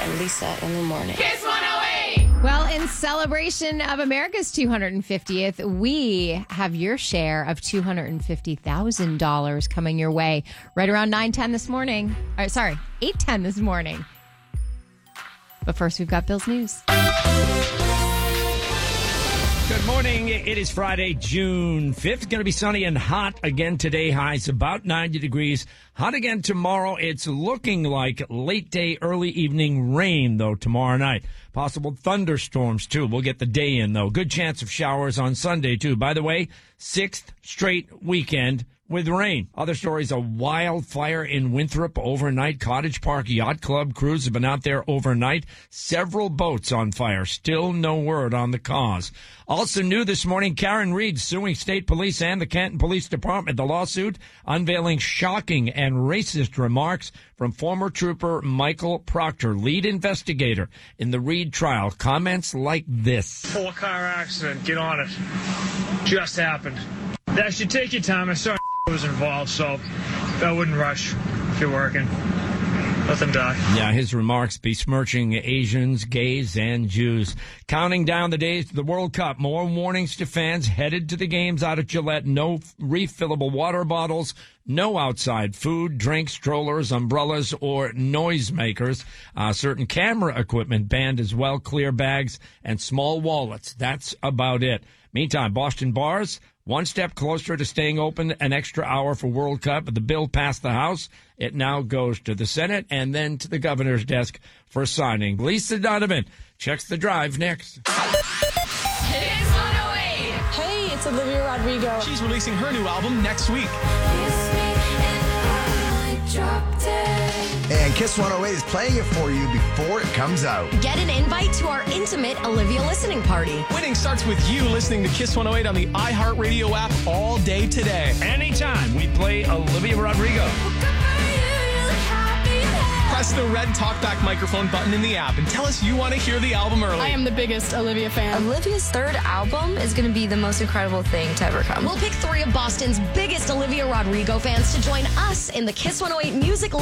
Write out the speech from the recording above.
and Lisa in the morning. Kiss 108! Well, in celebration of America's 250th, we have your share of $250,000 coming your way right around 9:10 this morning. 8:10 this morning. But first, we've got Bill's News. Good morning. It is Friday, June 5th. Going to be sunny and hot again today. Highs about 90 degrees. Hot again tomorrow. It's looking like late day, early evening rain, though, tomorrow night. Possible thunderstorms, too. We'll get the day in, though. Good chance of showers on Sunday, too. By the way, 6th straight weekend with rain. Other stories, a wildfire in Winthrop overnight. Cottage Park Yacht Club crews have been out there overnight. Several boats on fire. Still no word on the cause. Also new this morning, Karen Reed suing state police and the Canton Police Department. The lawsuit unveiling shocking and racist remarks from former trooper Michael Proctor, lead investigator in the Reed trial. Comments like this. 4-car accident. Get on it. Just happened. That should take your time. I saw was involved, so I wouldn't rush if you're working. Let them die. Yeah, his remarks besmirching Asians, gays, and Jews. Counting down the days to the World Cup. More warnings to fans headed to the games out at Gillette. No refillable water bottles. No outside food, drinks, strollers, umbrellas, or noisemakers. Certain camera equipment banned as well. Clear bags and small wallets. That's about it. Meantime, Boston bars, one step closer to staying open an extra hour for World Cup. The bill passed the House. It now goes to the Senate and then to the governor's desk for signing. Lisa Donovan checks the drive next. Kiss 108! Hey, it's Olivia Rodrigo. She's releasing her new album next week. And Kiss 108 is playing it for you before it comes out. Get an invite to our intimate Olivia listening party. Winning starts with you listening to Kiss 108 on the iHeartRadio app all day today. Anytime we play Olivia Rodrigo. Press the red talkback microphone button in the app and tell us you want to hear the album early. I am the biggest Olivia fan. Olivia's third album is going to be the most incredible thing to ever come. We'll pick 3 of Boston's biggest Olivia Rodrigo fans to join us in the Kiss 108 Music